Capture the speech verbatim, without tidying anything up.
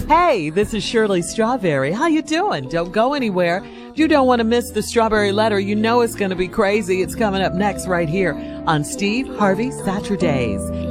Hey, this is Shirley Strawberry. How you doing? Don't go anywhere. You don't want to miss the Strawberry Letter. You know it's going to be crazy. It's coming up next right here on Steve Harvey Saturdays.